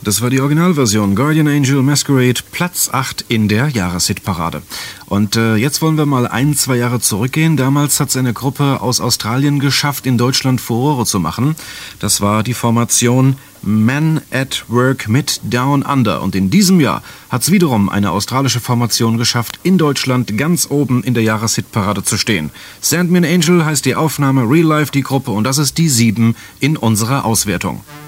Das war die Originalversion Guardian Angel Masquerade, Platz 8 in der Jahreshitparade. Und jetzt wollen wir mal 2 Jahre zurückgehen. Damals hat es eine Gruppe aus Australien geschafft, in Deutschland Furore zu machen. Das war die Formation Men at Work mit Down Under. Und in diesem Jahr hat es wiederum eine australische Formation geschafft, in Deutschland ganz oben in der Jahreshitparade zu stehen. Send Me an Angel heißt die Aufnahme, Real Life die Gruppe und das ist die 7 in unserer Auswertung.